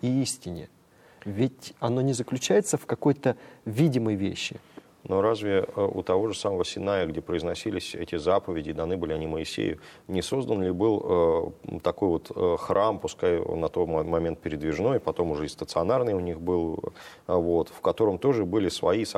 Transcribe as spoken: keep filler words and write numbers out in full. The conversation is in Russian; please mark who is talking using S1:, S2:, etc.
S1: и истине. Ведь оно не заключается в какой-то видимой вещи.
S2: Но разве у того же самого Синая, где произносились эти заповеди, даны были они Моисею, не создан ли был э, такой вот э, храм, пускай он на тот момент передвижной, потом уже и стационарный у них был, э, вот, в котором тоже были свои